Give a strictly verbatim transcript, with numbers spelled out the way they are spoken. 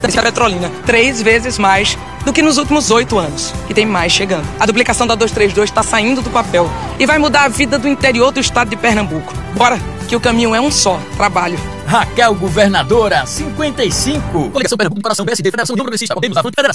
da Petrolina, três vezes mais do que nos últimos oito anos. E tem mais chegando. A duplicação da duzentos e trinta e dois está saindo do papel e vai mudar a vida do interior do estado de Pernambuco. Bora, que o caminho é um só, trabalho. Raquel Governadora, cinquenta e cinco. Coligação Pernambuco, Comparação B S D, Federação Não Progressista, Podemos, a Federação.